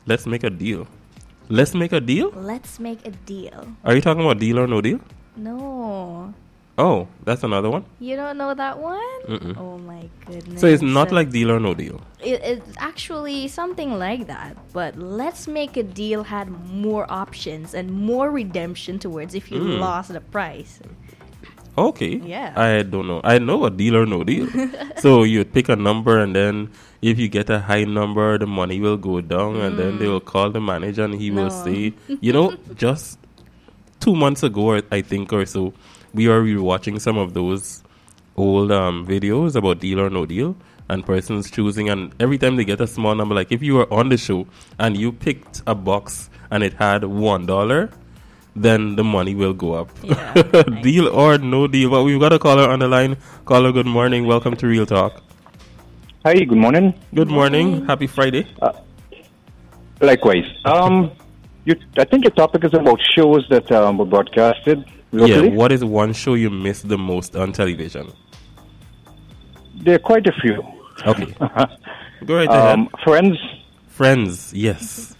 Let's make a deal. Let's make a deal? Let's make a deal. Are you talking about Deal or No Deal? No. Oh, that's another one? You don't know that one? Mm-mm. Oh my goodness. So it's not like Deal or No Deal. It's actually something like that, but Let's Make a Deal had more options and more redemption towards if you lost the price. Okay. Yeah. I don't know. I know a Deal or No Deal. So you pick a number, and then if you get a high number, the money will go down, and then they will call the manager, and he will say, just 2 months ago, I think, or so, we are rewatching some of those old videos about Deal or No Deal, and persons choosing, and every time they get a small number, like if you were on the show and you picked a box and it had $1, then the money will go up. Yeah, Deal or No Deal. But we've got a caller on the line. Caller, good morning. Welcome to Real Talk. Hi, good morning. Good morning. Happy Friday. Likewise. I think your topic is about shows that were broadcasted locally. Yeah, what is one show you miss the most on television? There are quite a few. Okay. Go right ahead. Friends, yes.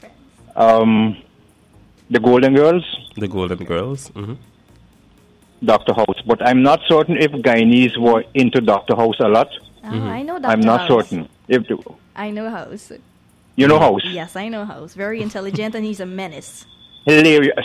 The Golden Girls. The Golden Girls. Mm-hmm. Dr. House. But I'm not certain if Guyanese were into Dr. House a lot. Oh, I know Dr. I'm not House. certain. I know House. You know House? Yes, I know House. Very intelligent, and he's a menace. Hilarious.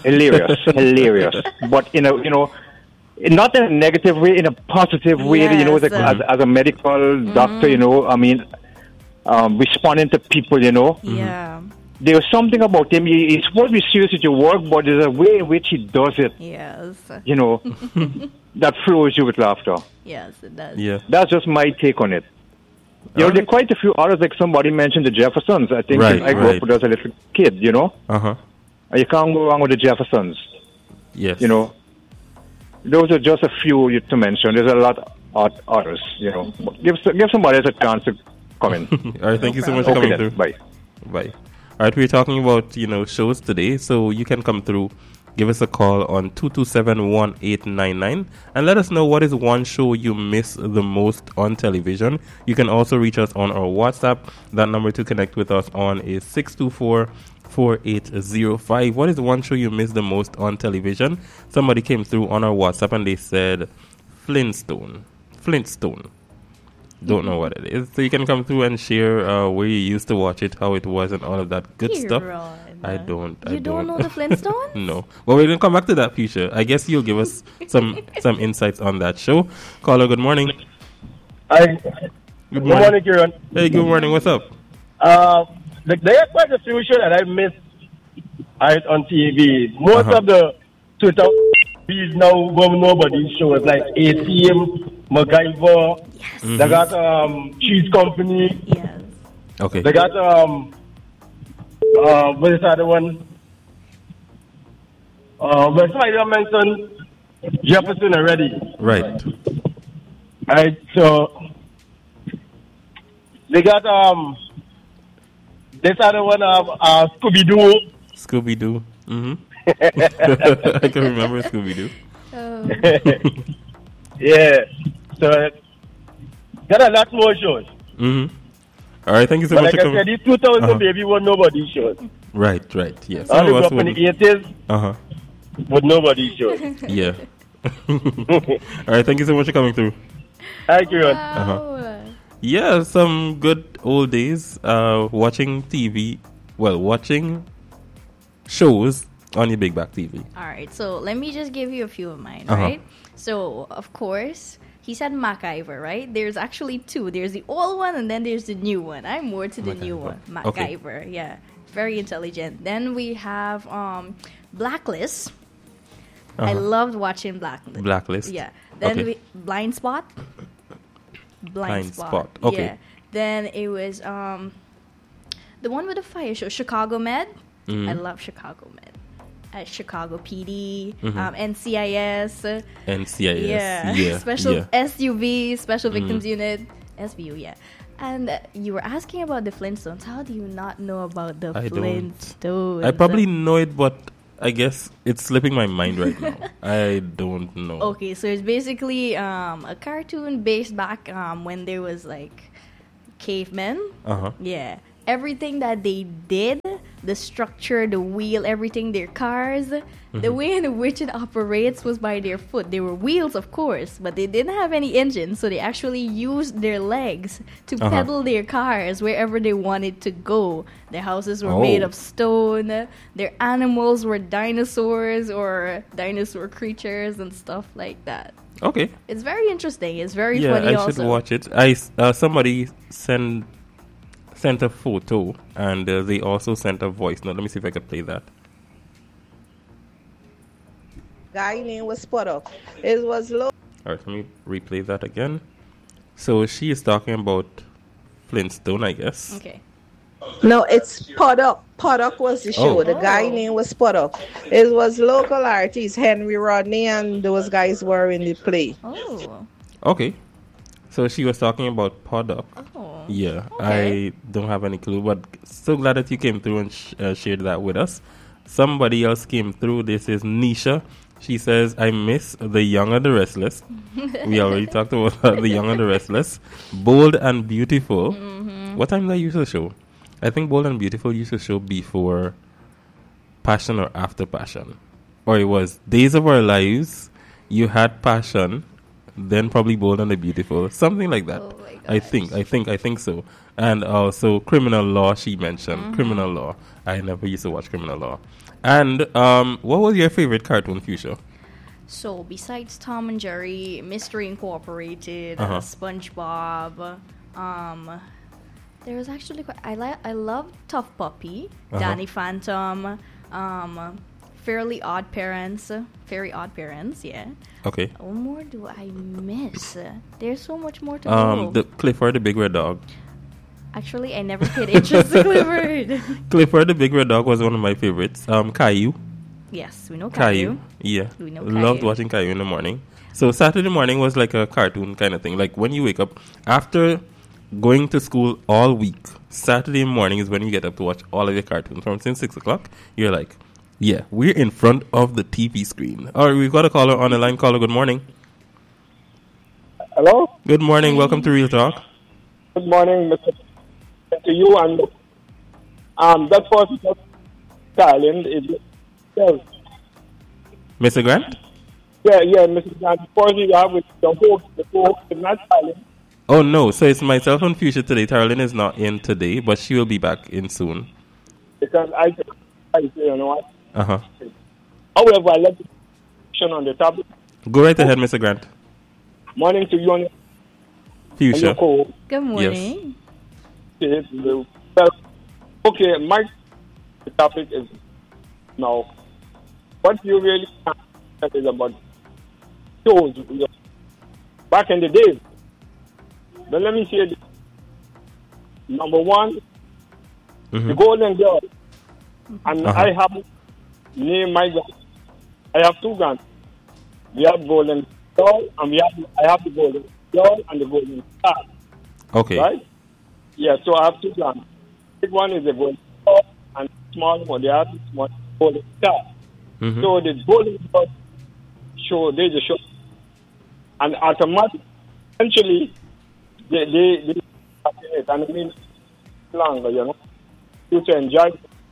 But, not in a negative way, in a positive way, Yes. as a medical doctor, responding to people, Yeah. There's something about him. He's supposed to be serious with your work, but there's a way in which he does it, Yes. that flows you with laughter. Yes, it does. Yeah. That's just my take on it. There are quite a few others, like somebody mentioned the Jeffersons. I think I grew up with as a little kid, Uh-huh. You can't go wrong with the Jeffersons. Yes. Those are just a few to mention. There's a lot of others, But give somebody else a chance to come in. All right, thank you so much for Okay, coming then. through. Bye. Bye. All right, we're talking about, shows today, so you can come through. Give us a call on 227-1899 and let us know what is one show you miss the most on television. You can also reach us on our WhatsApp. That number to connect with us on is 624-4805. What is one show you miss the most on television? Somebody came through on our WhatsApp and they said Flintstone. Don't know what it is. So you can come through and share where you used to watch it, how it was, and all of that good stuff. I don't know the Flintstones? No. Well, we're going to come back to that future. I guess you'll give us some insights on that show. Caller, good morning. Good morning, Kieran. Hey, good morning. What's up? There are quite a few shows that I missed on TV. Most of the 2000s now go nobody's shows like A-Team, MacGyver. Yes. They got Cheese Company. Yes. Okay. They got what is the other one? Where somebody mentioned Jefferson already. Right. Alright, so they got this other one Scooby-Doo. Scooby-Doo. Mm-hmm. I can remember Scooby-Doo. Oh. Yeah. So got a lot more shows. Mm-hmm. All right, thank you so But much. like I said, these 2000 baby were nobody's shows. Right, yes. All the up in the 80s Uh-huh. was nobody's shows. Yeah. All right, thank you so much for coming through. Thank you. Uh-huh. Yeah, some good old days watching TV. Well, watching shows on your big back TV. All right, so let me just give you a few of mine, Uh-huh. right? So, of course, he said MacGyver, right? There's actually two. There's the old one and then there's the new one. I'm more to the new one. MacGyver, yeah. Very intelligent. Then we have Blacklist. I loved watching Blacklist. Yeah. Then Blind Spot. Blind Spot. Okay. Yeah. Then it was the one with the fire show, Chicago Med. Mm-hmm. I love Chicago Med. Chicago PD, NCIS. NCIS. Yeah. Special SUV, Special Victims Unit. SVU, yeah. And you were asking about the Flintstones. How do you not know about the Flintstones? I probably know it, but I guess it's slipping my mind right now. I don't know. Okay, so it's basically a cartoon based back when there was like cavemen. Uh-huh. Yeah. everything that they did, the structure, the wheel, everything, their cars, the way in which it operates was by their foot. They were wheels, of course, but they didn't have any engine, so they actually used their legs to pedal their cars wherever they wanted to go. Their houses were made of stone. Their animals were dinosaurs or dinosaur creatures and stuff like that. Okay. It's very interesting. It's very funny I also. should watch it. Somebody sent a photo, and they also sent a voice note. Let me see if I can play that. Guy name was Puddock. It was low. All right, let me replay that again. So she is talking about Flintstone, I guess. Okay. No, it's Puddock. Puddock was the show. The guy name was Puddock. It was local artists, Henry Rodney, and those guys were in the play. Oh. Okay. So she was talking about Puddock. Oh. Yeah, Okay. I don't have any clue, but so glad that you came through and shared that with us. Somebody else came through. This is Nisha. She says, I miss The Young and the Restless. We already talked about The Young and the Restless. Bold and Beautiful. What time did that used to show? I think Bold and Beautiful used to show before Passion or after Passion. Or it was Days of Our Lives, you had Passion, then probably Bold and the Beautiful. Something like that. Oh my I gosh. think so. And also Criminal Law, she mentioned. Criminal Law. I never used to watch Criminal Law. And what was your favorite cartoon, Fuchsia? So, besides Tom and Jerry, Mystery Incorporated, SpongeBob, there was actually I love Tough Puppy, Danny Phantom, Fairly Odd Parents, yeah. Okay. What more do I miss? There's so much more to go. The Clifford the Big Red Dog. Actually, I never paid interest to Clifford. Clifford the Big Red Dog was one of my favorites. Caillou. Yes, we know Caillou. Yeah. We know Loved Caillou. watching Caillou in the morning. So Saturday morning was like a cartoon kind of thing. Like when you wake up after going to school all week, Saturday morning is when you get up to watch all of your cartoons. From since 6 o'clock, you're like, yeah, we're in front of the TV screen. All right, we've got a caller on the line. Caller, good morning. Hello? Good morning. Welcome to Real Talk. Good morning, Mr. To you and that person, Thailand, is Mr. Grant? yeah, Mr. Grant. The person you have with the host is not Thailand. Oh, no. So it's myself and Fuchsia today. Tarlin is not in today, but she will be back in soon. Because I you know what? Uh-huh. However, I like to on the topic. Go right ahead, Mr. Grant. Morning to you and Fuchsia. your co. Good morning. Well, okay, my topic is now what you really is about shows back in the days. But let me say this. Number one, the Golden Girl. And I have named my gun. I have two guns. We have Golden Girl and I have the Golden Girl and the Golden Star. Okay. Right? Yeah, so I have two guns. Big one is the Golden Girl and the small one, the other small Golden Star. So the Golden Girl show, they just show. And automatically, essentially, they and I mean longer, you know, to enjoy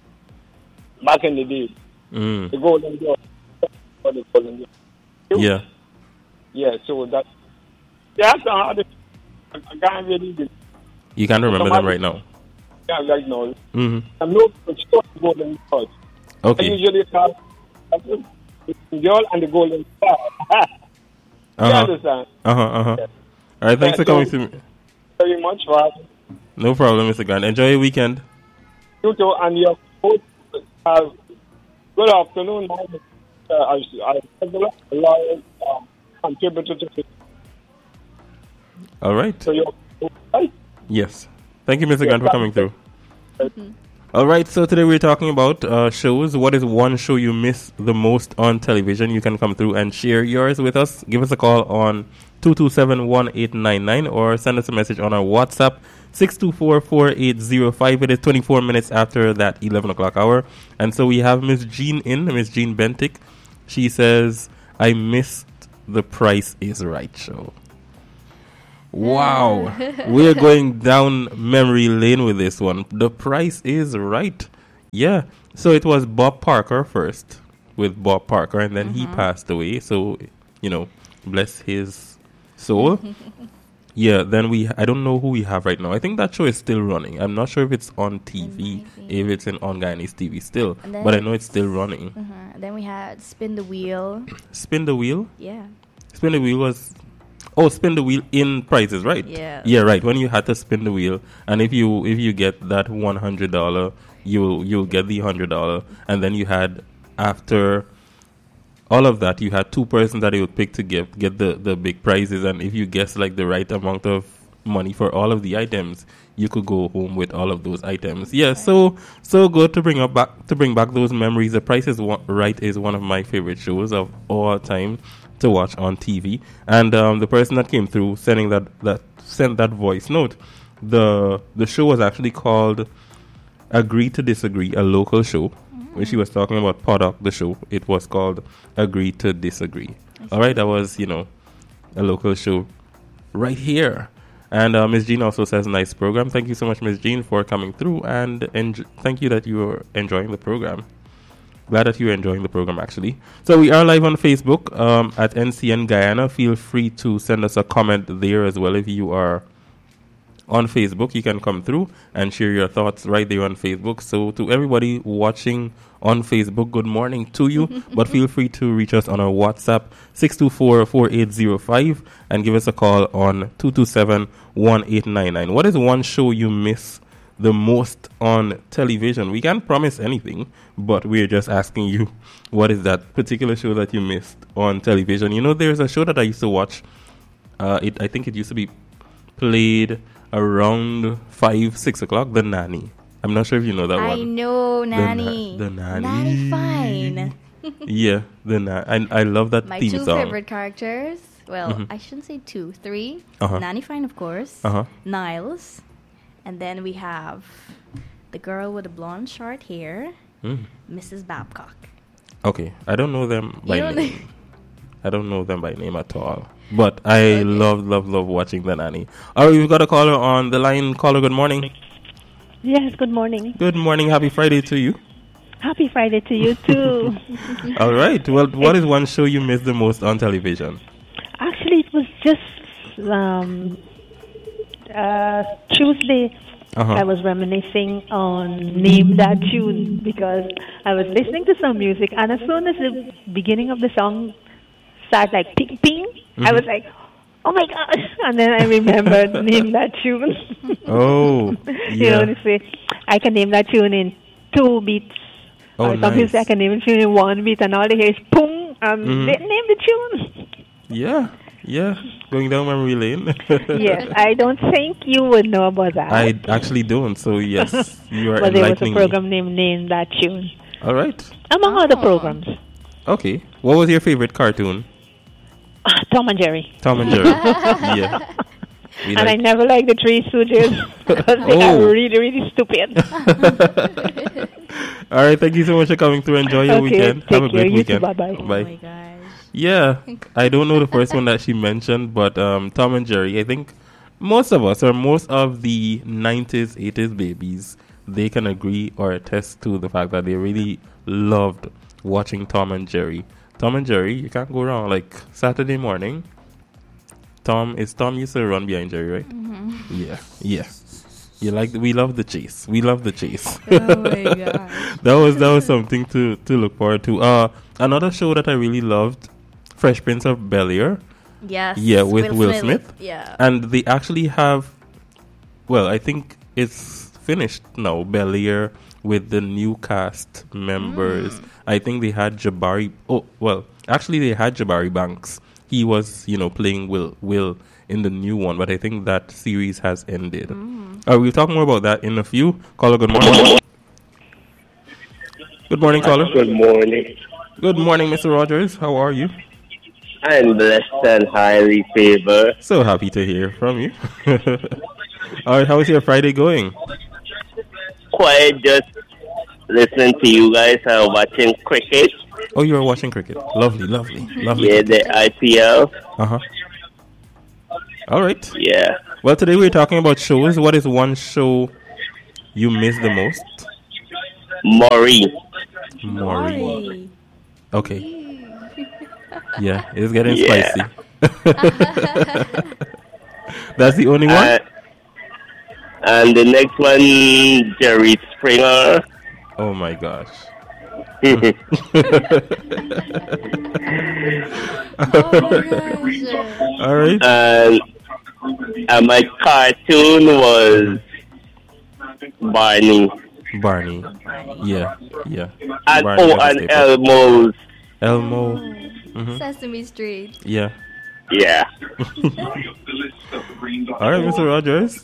back in the day. The Golden Girl. The Golden Girl. Yeah. Yeah, so that that's I can't really You can't remember them right now. can't right now. Mm-hmm. I'm not sure Golden Girl. I Okay. usually call the girl and the Golden Star. You understand? All right, thanks for coming to me. Very much for having No problem, Mr. Grant. Enjoy your weekend. you too and your host. Good afternoon. I a loyal contributor to it. All right. So you're right. Yes. Thank you, Mr. Grant, for coming through. All right, so today we're talking about shows. What is one show you miss the most on television? You can come through and share yours with us. Give us a call on 227-1899 or send us a message on our WhatsApp, 624-4805. It is 24 minutes after that 11 o'clock hour. And so we have Miss Jean in, Miss Jean Bentick. She says, I missed the Price is Right show. Wow. We're going down memory lane with this one. The Price is Right. Yeah. So it was Bob Parker first, with Bob Parker, and then he passed away. So, bless his soul. Yeah, then I don't know who we have right now. I think that show is still running. I'm not sure if it's on TV, if it's on Guyanese TV still, but I know it's still running. Then we had Spin the Wheel. Spin the Wheel? Yeah. Spin the Wheel was... Oh, Spin the Wheel in Prices, right? Yeah. Yeah, right. When you had to spin the wheel, and if you get that $100, you'll get the $100, and then you had, after all of that, you had two persons that you would pick to get the big prizes, and if you guess like the right amount of money for all of the items, you could go home with all of those items. Yeah, so good to bring back those memories. The Price is Right is one of my favorite shows of all time to watch on TV, and the person that came through sent that voice note. The show was actually called Agree to Disagree, a local show. When she was talking about Poddock, the show, it was called Agree to Disagree. All right, that was a local show right here. And Ms. Jean also says, nice program. Thank you so much, Ms. Jean, for coming through, and thank you that you are enjoying the program. Glad that you're enjoying the program, actually. So we are live on Facebook at NCN Guyana. Feel free to send us a comment there as well. If you are on Facebook, you can come through and share your thoughts right there on Facebook. So to everybody watching on Facebook, good morning to you. But feel free to reach us on our WhatsApp, 624-4805, and give us a call on 227-1899. What is one show you miss the most on television? We can't promise anything, but we're just asking you, what is that particular show that you missed on television? There's a show that I used to watch. I think it used to be played around 5-6 o'clock, The Nanny. I'm not sure if you know that one. I know Nanny. The Nanny. Nanny fine. Yeah, The Nanny. I love that My theme two song. favorite characters, well, I shouldn't say two, three. Nanny fine, of course. Niles. And then we have the girl with the blonde short hair, Mrs. Babcock. Okay, I don't know them by name. I don't know them by name at all. But I love watching The Nanny. All right, we've got a caller on the line. Caller, good morning. Yes, good morning. Good morning. Happy Friday to you. Happy Friday to you, too. All right. Well, what is one show you miss the most on television? Actually, it was just Tuesday. I was reminiscing on Name That Tune because I was listening to some music, and as soon as the beginning of the song started like ping ping, I was like, oh my gosh, and then I remembered Name That Tune. Oh, yeah. They say I can name that tune in 2 beats. Oh, or some people say I can name the tune in 1 beat, and all they hear is boom, name the tune. Yeah, going down memory lane. Yes, I don't think you would know about that. I actually don't, so yes, you are but there was a enlightening program me. named Name That Tune. All right. Among other programs. Okay. What was your favorite cartoon? Tom and Jerry. Tom and Jerry. Yeah. And I never liked the Three Stooges because they are really, really stupid. All right, thank you so much for coming through. Enjoy your weekend. Have a great weekend. Bye-bye. Oh my gosh. Yeah, I don't know the first one that she mentioned, but Tom and Jerry, I think most of us, or most of the 90s, 80s babies, they can agree or attest to the fact that they really loved watching Tom and Jerry. Tom and Jerry, you can't go wrong. Like Saturday morning, Tom used to run behind Jerry, right? Yeah. We love the chase. We love the chase. Oh my gosh. that was something to look forward to. Another show that I really loved, Fresh Prince of Bel-Air. Yes. Yeah, with Will Smith. Yeah. And they actually have, well, I think it's finished now, Bel-Air, with the new cast members. I think they had Jabari. Oh, well, actually they had Jabari Banks. He was, playing Will in the new one, but I think that series has ended. We'll talk more about that in a few. Caller, good morning. Good morning, caller. Good morning. Good morning, Mr. Rogers. How are you? I'm blessed and highly favored. So happy to hear from you. All right, how is your Friday going? Quiet, just listening to you guys watching cricket. Oh, you are watching cricket. Lovely. Yeah, the IPL. All right. Yeah. Well, today we're talking about shows. What is one show you miss the most? Maury. Okay. Yeah, it's getting spicy. That's the only one? And the next one, Jerry Springer. Oh my gosh. Oh my gosh. All right. And my cartoon was Barney. Barney. Yeah. And Barney and Elmo's. Elmo. Mm-hmm. Sesame Street. Yeah. Yeah. All right, Mr. Rogers.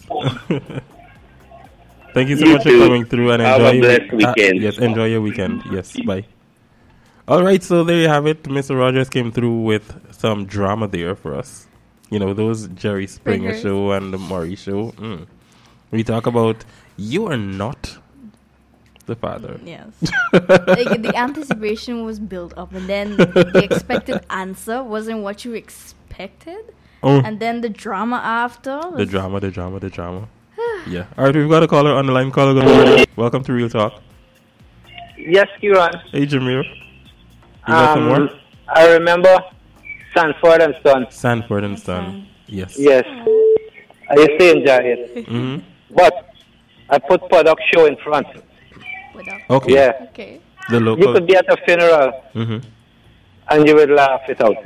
Thank you so much for coming through and have enjoy a blessed weekend. Yes, enjoy your weekend. Yes, bye. All right, so there you have it. Mr. Rogers came through with some drama there for us. You know, those Jerry Springer show and the Maury show. We talk about you are not the father. Yes. Like, the anticipation was built up, and then the expected answer wasn't what you expected. And then the drama after. The drama. Yeah. All right, we've got a caller on the line. Caller, good morning. Welcome to Real Talk. Yes, Kieran. Hey, Jameer. You got some more? I remember Sanford and Son. Sanford and Son. Yes. Yes. I used to enjoy it. Mm-hmm. But I put product show in front. Okay. Yeah. Okay. The local. You could be at a funeral and you would laugh it out.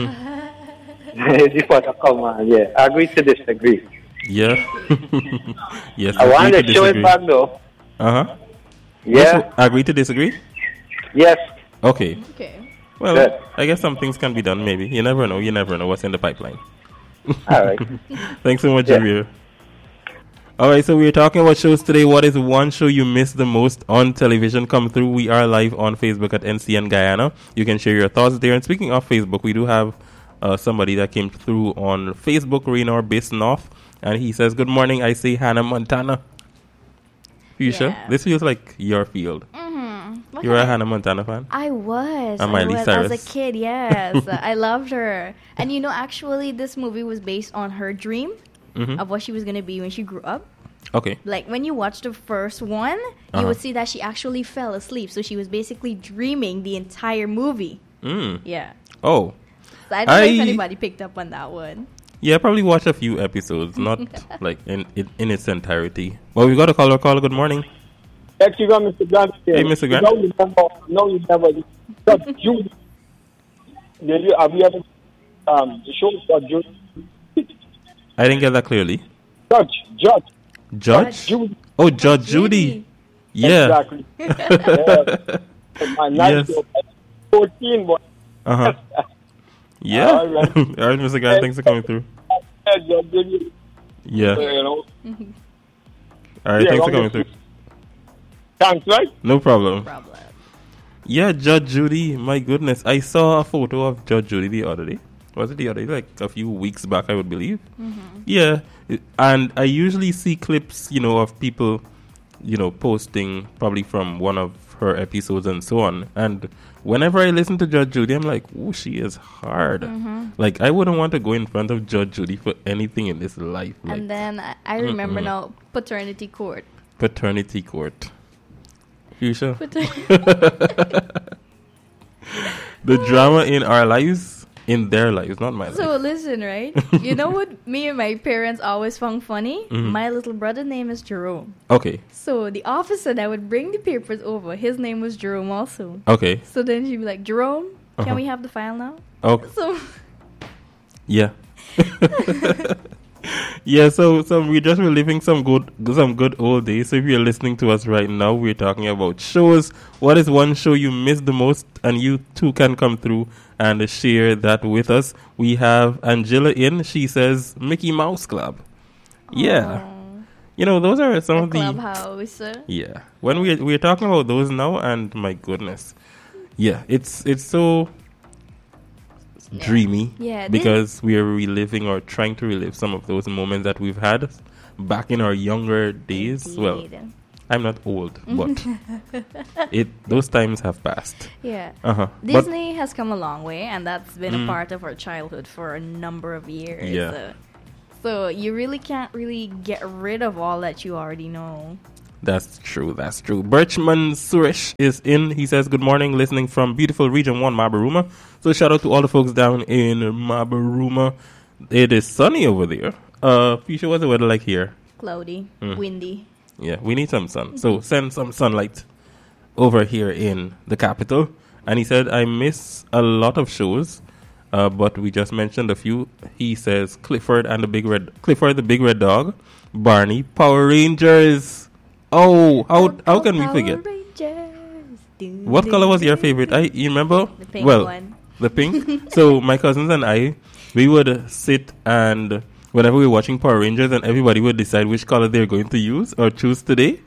You thought, come on, yeah. Agree to disagree. Yeah. Yes. I wanted to show it back though. Uh-huh. Yeah. Agree to disagree? Yes. Okay. Well, Good. I guess some things can be done maybe. You never know. You never know what's in the pipeline. All right. Thanks so much, Javier. All right, so we're talking about shows today. What is one show you miss the most on television? Come through. We are live on Facebook at NCN Guyana. You can share your thoughts there. And speaking of Facebook, we do have somebody that came through on Facebook, Raynor Bisnoff, and he says, "Good morning. I say Hannah Montana." Fuchsia, this feels like your field. You're a Hannah Montana fan? I was. And Miley Cyrus. As a kid, yes. I loved her. And you know, actually, this movie was based on her dream of what she was going to be when she grew up. Okay. Like, when you watch the first one, you would see that she actually fell asleep. So she was basically dreaming the entire movie. Yeah. Oh. So I don't know if anybody picked up on that one. Yeah, I probably watched a few episodes, not like in its entirety. Well, we got a caller. Good morning. Yes, you got Mr. Grant. Hey, Mr. Grant. No, you never. Have you ever the show about Judy? I didn't get that clearly. Judge. Judy. Oh, Judge Judy. Yeah. Exactly. My yes. 14, boy. Yeah. All right, Mr. Grant. Thanks for coming through. Yeah. All right, thanks for coming through. Thanks, right? No problem. Yeah, Judge Judy. My goodness. I saw a photo of Judge Judy the other day. Was it the other day? Like a few weeks back, I would believe. Yeah. And I usually see clips, of people, posting probably from one of her episodes and so on. And whenever I listen to Judge Judy, I'm like, oh, she is hard. Like, I wouldn't want to go in front of Judge Judy for anything in this life. Like, and then I remember now, Paternity Court. Paternity Court. You sure? The drama in our lives, in their lives, not my life. So listen, right? You know what me and my parents always found funny? My little brother name is Jerome. Okay. So the officer that would bring the papers over, his name was Jerome also. Okay. So then she'd be like, Jerome, can we have the file now? Okay. So yeah. Yeah, so we're just reliving some good old days. So if you're listening to us right now, we're talking about shows. What is one show you miss the most? And you too can come through and share that with us. We have Angela in. She says Mickey Mouse Club. Yeah. Those are some of the Clubhouse. Yeah. When we're talking about those now, and my goodness. Yeah, it's so dreamy, because we are reliving or trying to relive some of those moments that we've had back in our younger days. Indeed. Well, I'm not old, but those times have passed. Yeah. Disney has come a long way, and that's been a part of our childhood for a number of years. Yeah. So you really can't really get rid of all that you already know. That's true. Birchman Suresh is in. He says, good morning, listening from beautiful Region 1, Mabaruma. So shout out to all the folks down in Mabaruma. It is sunny over there. Fisher, what's the weather like here? Cloudy, windy. Yeah, we need some sun. So send some sunlight over here in the capital. And he said, I miss a lot of shows, but we just mentioned a few. He says, Clifford the Big Red Dog, Barney, Power Rangers. Oh, how can we forget? What color was your favorite? You remember? The pink one. The pink. So my cousins and I, we would sit and whenever we were watching Power Rangers, and everybody would decide which color they're going to use or choose today.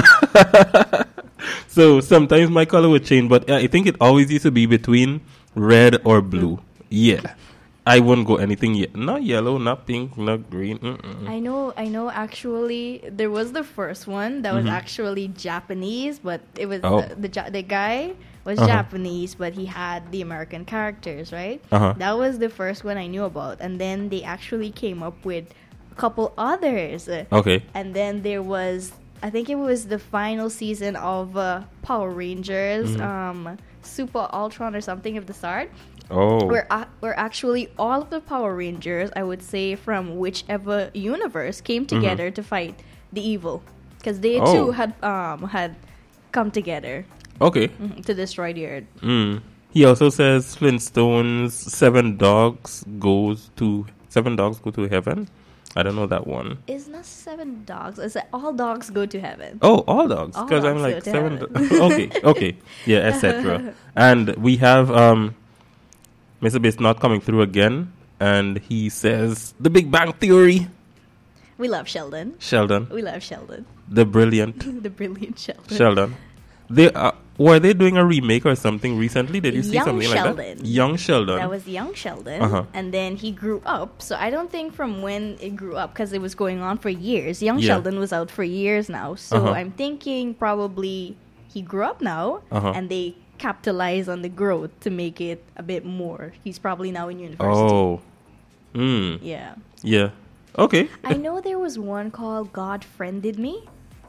So sometimes my color would change, but I think it always used to be between red or blue. Yeah. I wouldn't go anything not yellow, not pink, not green. I know actually there was the first one that was actually Japanese, but it was the guy was Japanese, but he had the American characters, right? That was the first one I knew about, and then they actually came up with a couple others. Okay. And then there was, I think it was the final season of Power Rangers, Super Ultron or something of the sort. Oh. Where actually all of the Power Rangers, I would say, from whichever universe came together to fight the evil, because they too had come together. Okay. To destroy the Earth. He also says Flintstones, Seven Dogs go to heaven. I don't know that one. It's not Seven Dogs. It's all dogs go to heaven. Oh, all dogs. Because I'm like seven. Okay. Yeah, etc. And we have Mr. Biss not coming through again, and he says The Big Bang Theory. We love Sheldon. We love Sheldon. The brilliant. The brilliant Sheldon. Were they doing a remake or something recently? Did you see something like that? Young Sheldon. That was Young Sheldon. And then he grew up. So I don't think from when it grew up, because it was going on for years. Young Sheldon was out for years now. So I'm thinking probably he grew up now, and they capitalize on the growth to make it a bit more. He's probably now in university. Oh. Yeah. Yeah. Okay. I know there was one called God Friended Me.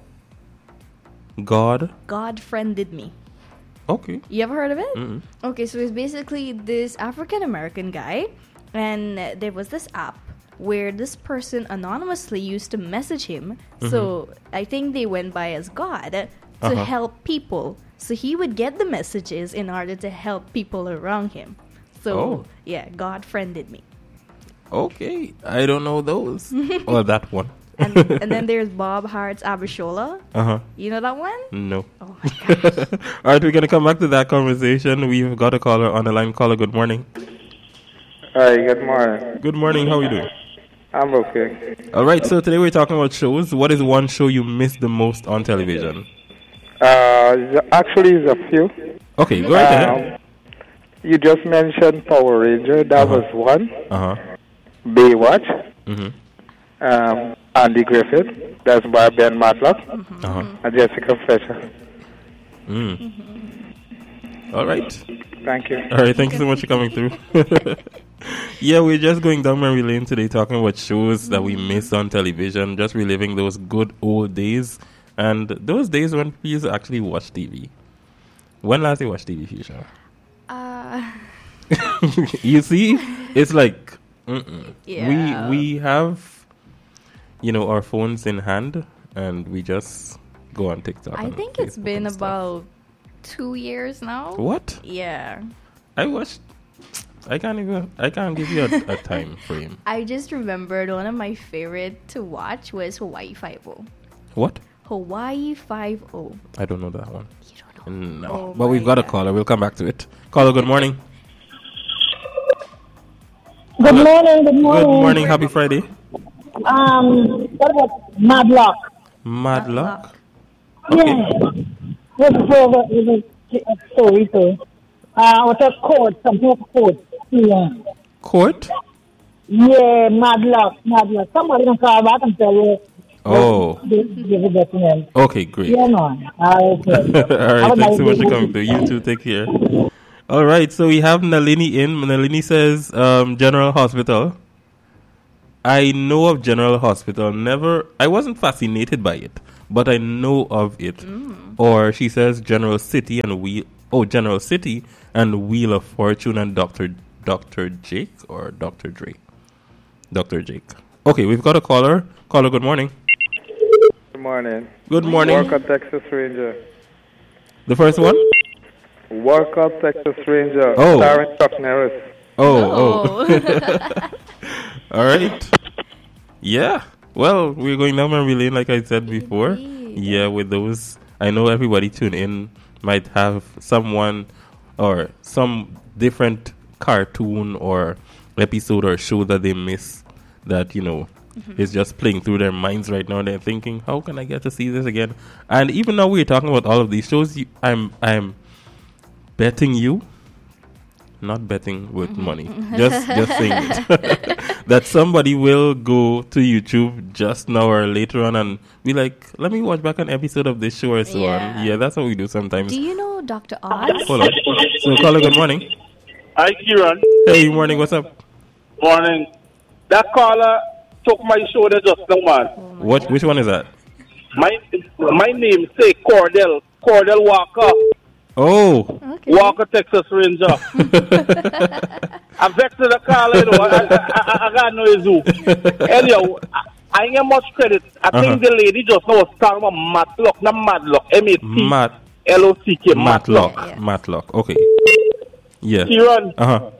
God Friended Me. Okay. You ever heard of it? Okay, so it's basically this African American guy, and there was this app where this person anonymously used to message him. So I think they went by as God to help people. So he would get the messages in order to help people around him. So yeah, God Friended Me. Okay, I don't know those or that one. And then there's Bob Hart's Abishola. You know that one? No. Oh my gosh. All right, we're going to come back to that conversation. We've got a caller on the line. Caller, good morning. Hi, good morning. Good morning. How are you doing? I'm okay. All right, so today we're talking about shows. What is one show you miss the most on television? Actually, it's a few. Okay, go right ahead. You just mentioned Power Ranger. That was one. Baywatch. Andy Griffith, that's by Ben Matlock, and Jessica Fletcher. All right. Thank you. All right, thank you so much for coming through. Yeah, we're just going down memory lane today, talking about shows that we miss on television, just reliving those good old days, and those days when we used to actually watch TV. When last you watched TV, Fuchsia? You see, it's like, yeah. We have, our phones in hand, and we just go on TikTok. I think it's been about 2 years now. What? Yeah. I can't give you a time frame. I just remembered one of my favorite to watch was Hawaii Five-0. What? Hawaii Five-0. I don't know that one. You don't know? No. Oh, but we've got a caller. We'll come back to it. Caller, good morning. Good morning. Good morning. Happy Friday. What about Madlock? Madlock? Okay. Yeah. What's a story too? What's a court? Something of court. Yeah. Court? Yeah, Madlock. Somebody can call back and tell you. Oh. Okay, great. Yeah, man. Okay. All right, thanks so much for coming through. You too, take care. All right, so we have Nalini in. Nalini says General Hospital. I know of General Hospital. I wasn't fascinated by it, but I know of it. Or she says General City General City and Wheel of Fortune and Dr. Jake or Dr. Dre. Dr. Jake. Okay, we've got a caller. Caller, good morning. Good morning. Good morning. Walker, Texas Ranger. The first one? Walker, Texas Ranger. Oh. Starring Chuck Norris. Oh. All right. Yeah. Well, we're going down memory lane, like I said before. Yeah, with those. I know everybody tune in might have someone or some different cartoon or episode or show that they miss that, is just playing through their minds right now. They're thinking, how can I get to see this again? And even though we're talking about all of these shows, I'm betting you, not betting with money, just saying it, that somebody will go to YouTube just now or later on and be like, let me watch back an episode of this show or so on. Yeah, that's what we do sometimes. Do you know Dr. Oz? Hold on. So, caller, good morning. Hi, Kieran. Hey, morning. What's up? Morning. That caller took my shoulder just now, man. Which one is that? My name say Cordell Walker. Oh. Okay. Walker, Texas Ranger. I'm vexed to the caller, I got no issue. Anyhow, I ain't get much credit. I think the lady just now was talking about Matlock, not Madlock. M-A-T-L-O-C-K. Matlock. Yeah. Matlock. Okay. Yeah. Kieran.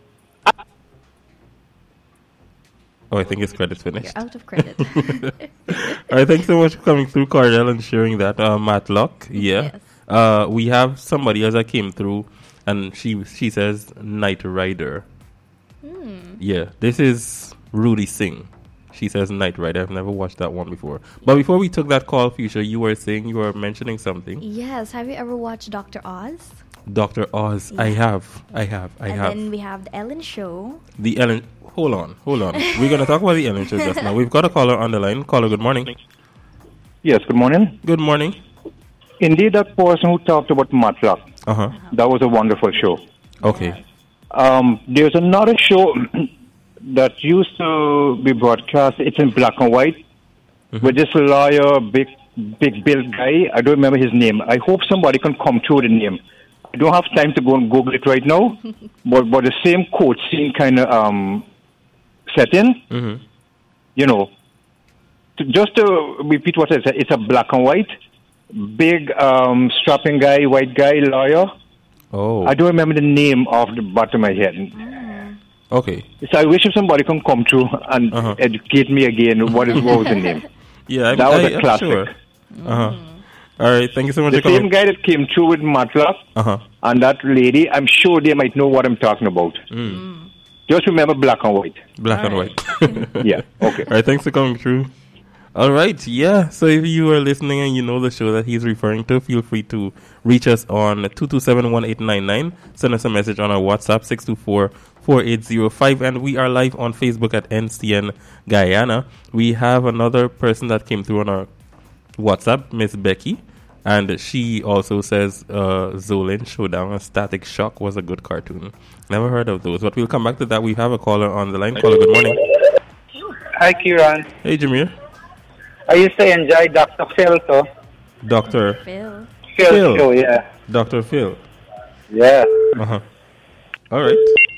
Oh, I think his credit's finished. You're out of credit. All right, thanks so much for coming through, Cordell, and sharing that. Matlock, yeah. Yes. We have somebody else that came through, and she says Knight Rider. Yeah, this is Rudy Singh. She says Knight Rider. I've never watched that one before. But before we took that call, Fuchsia, you were mentioning something. Yes. Have you ever watched Dr. Oz? Dr. Oz. Yeah. I have. And then we have the Ellen Show. The Ellen... Hold on. We're going to talk about the Ellen Show just now. We've got a caller on the line. Caller, good morning. Yes, good morning. Good morning. Indeed, that person who talked about Matlock. That was a wonderful show. Okay. There's another show that used to be broadcast. It's in black and white. With this lawyer, big build guy. I don't remember his name. I hope somebody can come through the name. I don't have time to go and Google it right now. but the same court scene kind of setting. Just to repeat what I said, it's a black and white. Big strapping guy, white guy, lawyer. Oh. I don't remember the name off the bottom of my head. Okay. So I wish if somebody can come through and educate me again what was the name. Yeah, that was a classic. Sure. All right, thank you so much. The same guy that came through with Matlock and that lady, I'm sure they might know what I'm talking about. Just remember black and white. Black and white. Yeah, okay. All right, thanks for coming through. All right, yeah. So if you are listening and you know the show that he's referring to, feel free to reach us on 227-1899. Send us a message on our WhatsApp, 624-4805. And we are live on Facebook at NCN Guyana. We have another person that came through on our WhatsApp, Miss Becky. And she also says Zolin Showdown and Static Shock was a good cartoon. Never heard of those. But we'll come back to that. We have a caller on the line. Caller, good morning. Hi, Kieran. Hey, Jameer. I used to enjoy Dr. Phil, too. Dr. Phil show, yeah. Dr. Phil. Yeah. All right.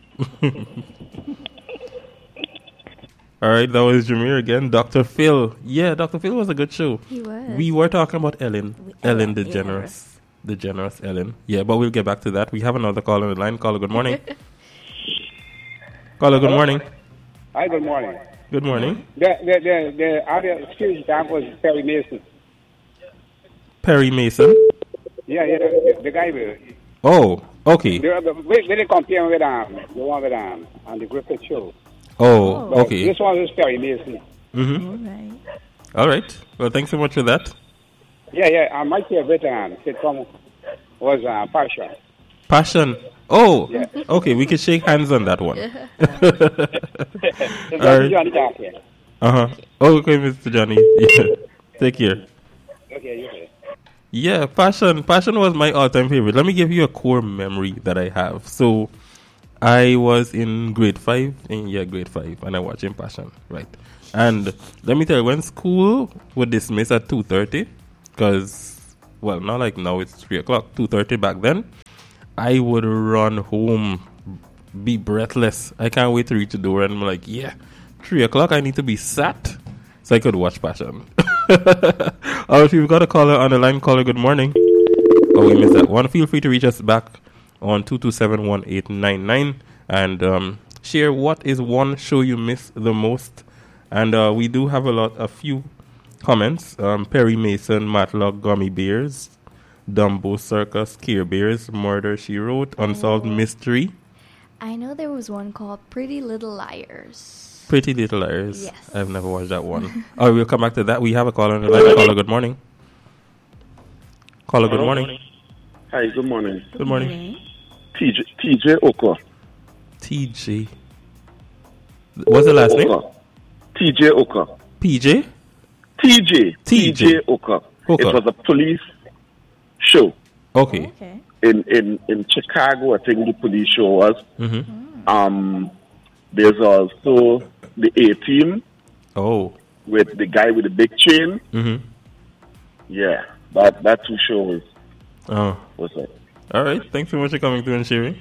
All right, that was Jameer again. Dr. Phil. Yeah, Dr. Phil was a good show. He was. We were talking about Ellen DeGeneres. The generous Ellen. Yeah, but we'll get back to that. We have another caller on the line. Caller, good morning. Caller, good morning. Hi, good morning. Good morning. The other security guard was Perry Mason. Perry Mason? Yeah, the guy with. Oh, okay. They compare with the one with on the Griffith show. Oh, okay. This one is Perry Mason. All right. Well, thanks so much for that. Yeah. My favorite sitcom was Passion. Passion. Oh, yeah. Okay. We can shake hands on that one. Johnny talking. Oh, okay, Mr. Johnny. Yeah. Take care. Okay. Yeah, Passion was my all-time favorite. Let me give you a core memory that I have. So, I was in grade 5. Grade 5. And I watched Impassion. Right. And let me tell you, when school would dismiss at 2:30, because, well, not like now, it's 3 o'clock, 2:30 back then, I would run home, be breathless. I can't wait to reach the door, and I'm like, 3 o'clock, I need to be sat so I could watch Passion. Or if you've got a caller on the line, caller, good morning. Oh, we missed that one. Feel free to reach us back on 227-1899 and share what is one show you miss the most. And we do have a few comments. Perry Mason, Matlock, Gummy Bears, Dumbo Circus, Care Bears, Murder, She Wrote, Unsolved Mystery. I know there was one called Pretty Little Liars. Pretty Little Liars. Yes. I've never watched that one. We'll come back to that. We have a caller on the line. Caller, good morning. Caller, good morning. Hi, good morning. Good morning. TJ Oka. TJ. What's the last name? TJ Oka. PJ? TJ Oka. It was a police show. Okay. In Chicago, I think the police show was. Mm-hmm. There's also the A-Team. Oh. With the guy with the big chain. Mm-hmm. Yeah, that two shows. Oh. What's up? All right. Thanks so much for coming through and sharing.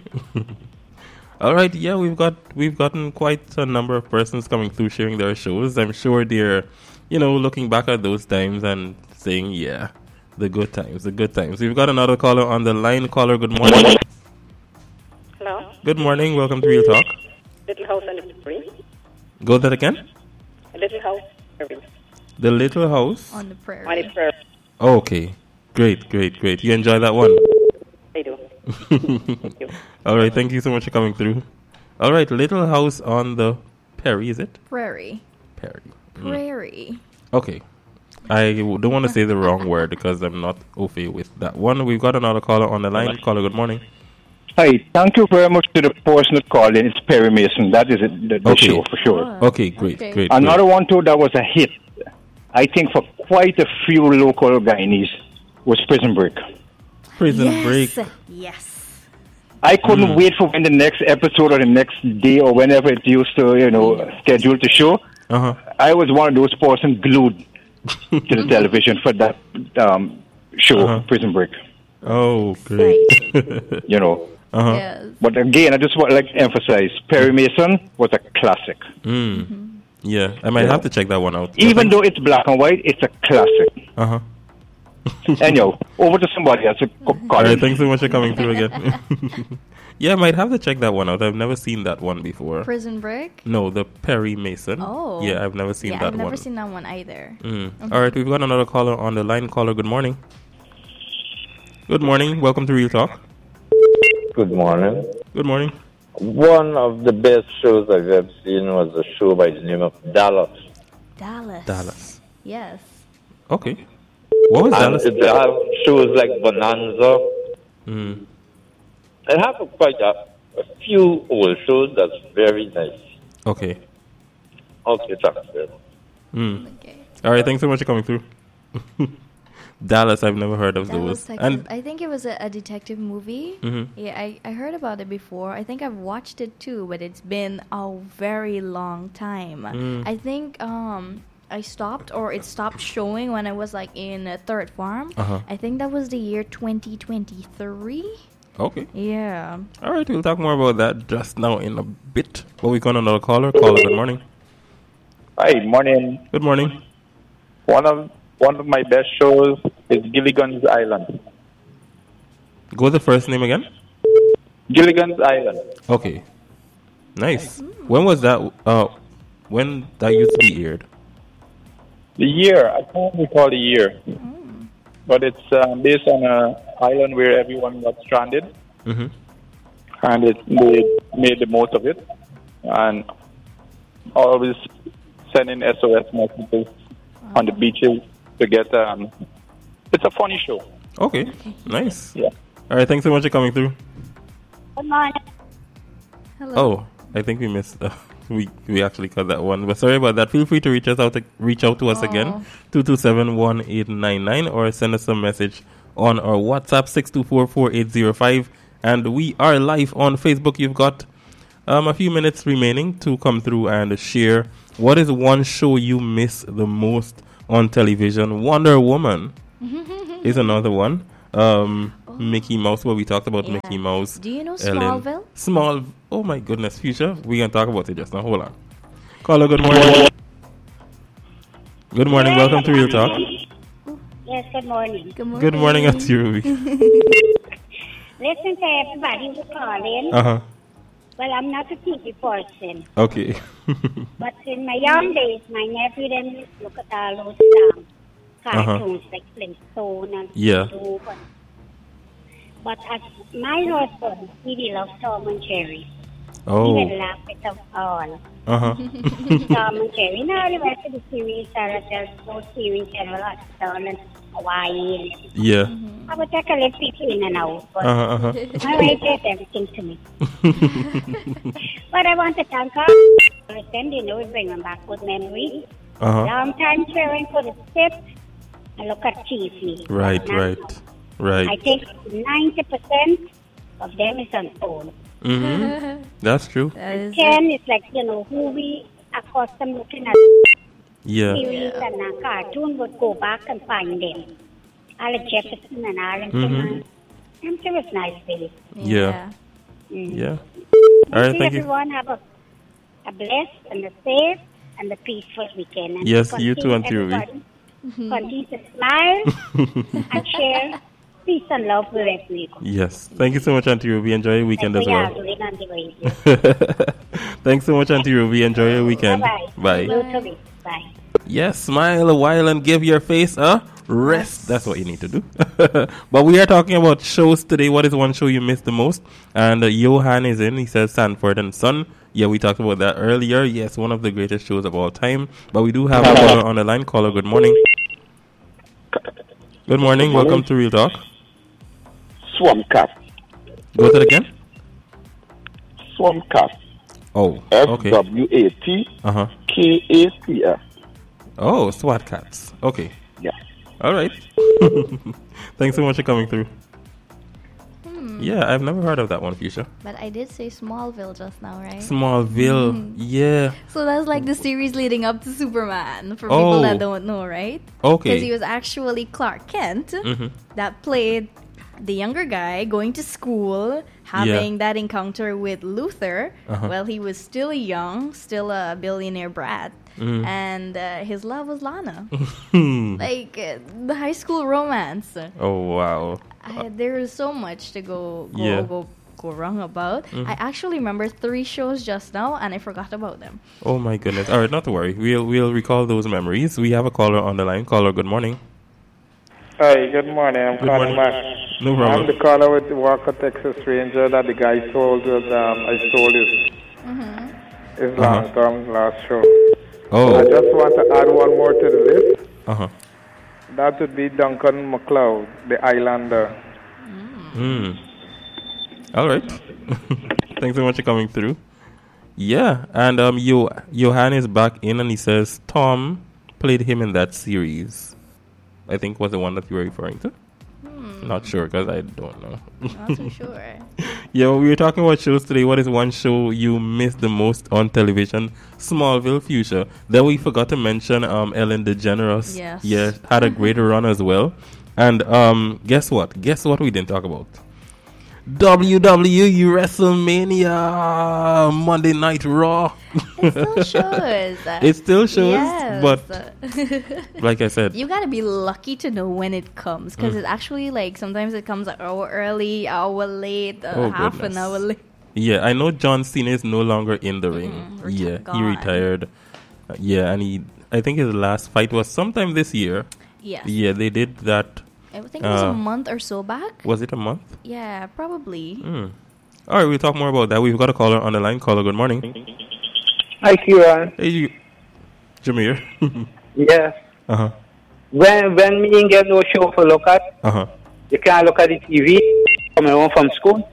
All right. Yeah, we've gotten quite a number of persons coming through sharing their shows. I'm sure they're, looking back at those times and saying, yeah, the good times. We've got another caller on the line. Caller, good morning. Hello. Good morning. Welcome to Real Talk. Little House on the Prairie. Go that again? Little House. The Little House? On the Prairie. On the Prairie. Okay. Great. You enjoy that one? I do. Thank you. All right. Thank you so much for coming through. All right. Little House on the Prairie, is it? Prairie. Prairie. Okay. I don't want to say the wrong word because I'm not au fait with that one. We've got another caller on the line. Caller, good morning. Hi, thank you very much to the person that called in. It's Perry Mason. That is it, the show for sure. Okay, great. Another one too that was a hit, I think, for quite a few local Guyanese was Prison Break. Prison Break. Yes. I couldn't wait for when the next episode or the next day or whenever it used to, schedule to show. Uh-huh. I was one of those persons glued to the television for that show, Prison Break. Oh, great. Uh-huh. Yes. But again, I just want to emphasize, Perry Mason was a classic. Mm. Yeah, I might have to check that one out. Even though it's black and white, it's a classic. Uh-huh. Anyhow, over to somebody else. All right, thanks so much for coming through again. Yeah, I might have to check that one out. I've never seen that one before. Prison Break? No, the Perry Mason. Oh. Yeah, I've never seen that one. I've never seen that one either. All right, we've got another caller on the line. Caller, good morning. Good morning. Welcome to Real Talk. Good morning. Good morning. One of the best shows I've ever seen was a show by the name of Dallas. Dallas. Yes. Okay. What was Dallas? It have shows like Bonanza. Mm. It have quite a few old shows that's very nice. Okay. Okay, thanks. Okay. All right, thanks so much for coming through. Dallas, I've never heard of those. And I think it was a detective movie. Mm-hmm. Yeah, I heard about it before. I think I've watched it too, but it's been a very long time. I think it stopped showing when I was like in third farm. I think that was the year 2023. Okay. Yeah. All right, we'll talk more about that just now in a bit. But we got another caller. Caller, good morning. Hi, morning. Good morning. One of my best shows is Gilligan's Island. Go the first name again? Gilligan's Island. Okay. Nice. When was that? When that used to be aired? The year, I can't recall the year. But it's based on an island where everyone got stranded. Mm-hmm. And they made the most of it. And always sending SOS messages on the beaches to get... it's a funny show. Okay. Nice. Yeah. All right, thanks so much for coming through. Good morning. Hello. Oh, I think we missed... we actually cut that one. But sorry about that. Feel free to reach out to us again. 227-1899 or send us a message on our WhatsApp 624-4805. And we are live on Facebook. You've got A few minutes remaining to come through and share what is one show you miss the most on television. Wonder Woman is another one. Mickey Mouse, we talked about Mickey Mouse. Do you know Ellen. Smallville? Oh my goodness, Future. We're going to talk about it just now. Hold on. Caller, good morning. Good morning. Welcome to Real Talk. Yes, good morning. Good morning. Good morning, Auntie Ruby. Listen to everybody who's calling. Uh-huh. Well, I'm not a TV person. Okay. But in my young days, my nephew then used to look at all those cartoons like Flintstone and Scooby-Doo. But as my husband, he loves Tom and Jerry. Oh. He would laugh it up all. Uh-huh. Tom and Jerry. Now the rest of the series are those series General Hospital and Hawaii. Yeah. I would take a little people in and out, but Uh-huh. my wife says everything to me. But I want to thank her. Then they know it bring them back with memories. Long time cheering for the step and look at TV. Right. I think 90% of them is on phone. That's true. 10 is like, who we accustomed looking at series and cartoon would go back and find them. All Jefferson and Arlington. I'm sure it's nice days. Yeah. All right, thank you. Everyone have a blessed and a safe and a peaceful weekend. And yes, you too, Auntie Ruby. Continue to smile and share peace and love wherever you go. Yes. Thank you so much, Auntie Ruby. Enjoy your weekend as well. Thanks so much, Auntie Ruby. Enjoy your weekend. Bye. Bye. Yes, smile a while and give your face a rest. That's what you need to do. But we are talking about shows today. What is one show you missed the most? And Johan is in. He says Sanford and Son. Yeah, we talked about that earlier. Yes, one of the greatest shows of all time. But we do have a caller on the line. Caller, good morning. Good morning. Welcome to Real Talk. Swamp Cat. Go to it again. Swamp Cat. Oh, okay. SWATKACS. Oh, SWAT Cats. Okay. Yeah. All right. Thanks so much for coming through. Yeah, I've never heard of that one, Fuchsia. But I did say Smallville just now, right? Smallville, yeah. So that's like the series leading up to Superman, for people that don't know, right? Okay. Because he was actually Clark Kent that played the younger guy going to school, having that encounter with Luthor. Well, he was still young, still a billionaire brat. And his love was Lana. Like the high school romance. Oh, wow. There is so much to go wrong about. I actually remember 3 shows just now, and I forgot about them. Oh my goodness! All right, not to worry. We'll recall those memories. We have a caller on the line. Caller, good morning. Hi, good morning. I'm calling back. No problem. I'm the caller with the Walker, Texas Ranger that the guy told us I stole his long-term last show. Oh. I just want to add one more to the list. That would be Duncan MacLeod, the Islander. All right. Thanks so much for coming through. Yeah, and Johan is back in, and he says Tom played him in that series. I think was the one that you were referring to. Not sure, because I don't know. Not too sure. Yeah, we were talking about shows today. What is one show you missed the most on television? Smallville, Fuchsia. Then we forgot to mention Ellen DeGeneres. Yes. Yeah, had a great run as well. And guess what? Guess what we didn't talk about? WWE WrestleMania Monday Night Raw. It still shows. It still shows, yes. But like I said, you gotta be lucky to know when it comes, because it's actually like sometimes it comes an hour early, hour late, half an hour late. Yeah, I know John Cena is no longer in the ring. He retired. And I think his last fight was sometime this year. Yes. Yeah, they did that. I think it was a month or so back. Was it a month? Yeah, probably. All right, we'll talk more about that. We've got a caller on the line. Caller, good morning. Hi, Kieran. Hey, Jameer. Yes. When me didn't get no show for look at, you can't look at the TV coming home from school.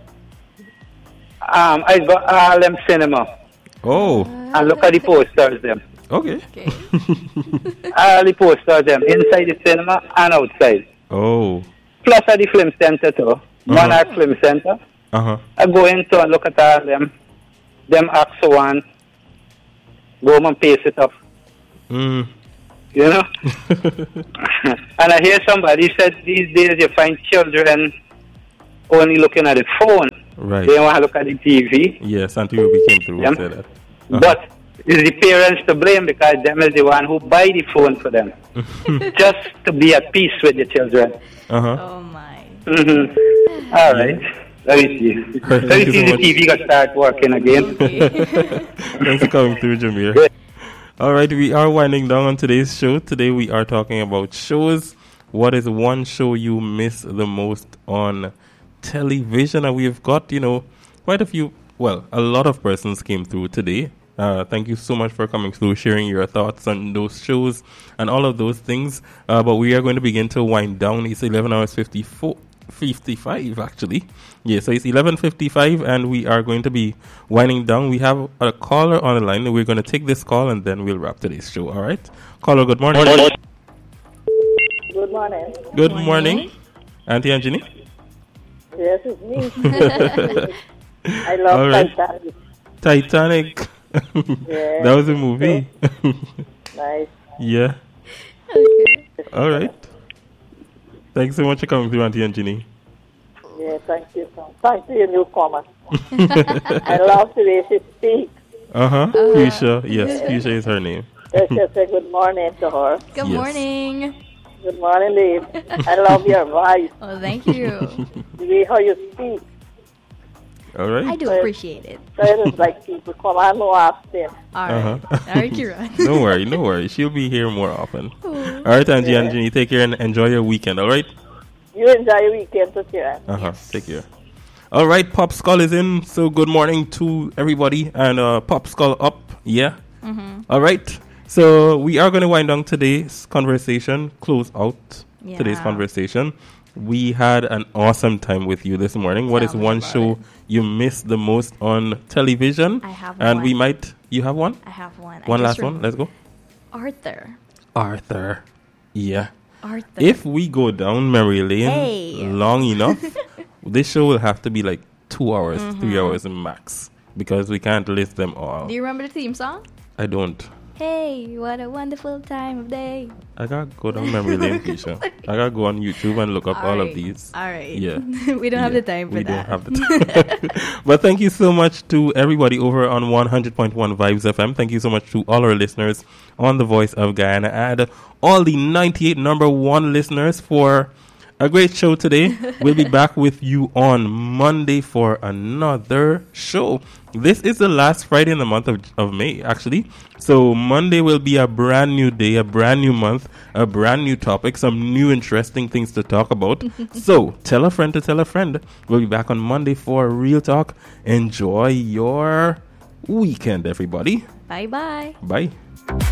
I got Harlem Cinema. Oh. And look at the posters them. Okay. All the posters them inside the cinema and outside. Oh. Plus at the film center too. Monarch Film Center. I go into and look at all them them ask one, go home and paste it up. Mm. You know? And I hear somebody said these days you find children only looking at the phone. Right. They don't want to look at the TV. Yes, Auntie Ruby came through and said that. But is the parents to blame because them is the one who buy the phone for them. Just to be at peace with the children. Oh my. Mm-hmm. All right. Let me see. Let me see the TV got start working again. Thanks for coming through, Jameer. All right, we are winding down on today's show. Today we are talking about shows. What is one show you miss the most on television? And we've got, quite a few, a lot of persons came through today. Thank you so much for coming through, sharing your thoughts on those shows and all of those things. But we are going to begin to wind down. It's 11 hours 55 actually. Yeah, so it's 11:55 and we are going to be winding down. We have a caller on the line. We're going to take this call and then we'll wrap today's show. All right? Caller, good morning. Good morning. Good morning. Auntie Anjani? Yes, it's me. I love Titanic. Yeah. That was a movie. Nice. Yeah. Okay. All right. Thanks so much for coming through, Auntie Anjani. Yeah, thank you. Thanks to your newcomer. I love the way she speaks. Fuchsia. Yes, Fuchsia is her name. Let's just say good morning to her. Good morning. Good morning, Dave. I love your voice. Oh, thank you. The way how you speak. All right. I do appreciate it. So it's like people come on more often. All right. All right, Kira. No worry. She'll be here more often. All right, Auntie Anjani, take care and enjoy your weekend, all right? You enjoy your weekend too, Kira. Take care. All right, Pop Skull is in, so good morning to everybody. And Pop Skull up, yeah? Mm-hmm. All right, so we are going to wind down today's conversation, close out today's conversation. We had an awesome time with you this morning. What is one show you miss the most on television? I have and one. You have one? I have one. One last one. Let's go. Arthur. Yeah. Arthur. If we go down memory lane long enough, this show will have to be like 2 hours, 3 hours max, because we can't list them all. Do you remember the theme song? I don't. Hey, what a wonderful time of day. I gotta go down memory lane, Keisha. I gotta go on YouTube and look up all of these. All right. Yeah. We don't have the time for that. We don't have the time. But thank you so much to everybody over on 100.1 Vibes FM. Thank you so much to all our listeners on The Voice of Guyana and all the 98 number one listeners for a great show today. We'll be back with you on Monday for another show. This is the last Friday in the month of May, actually. So Monday will be a brand new day, a brand new month, a brand new topic, some new interesting things to talk about. So tell a friend to tell a friend. We'll be back on Monday for Real Talk. Enjoy your weekend, everybody. Bye-bye. Bye.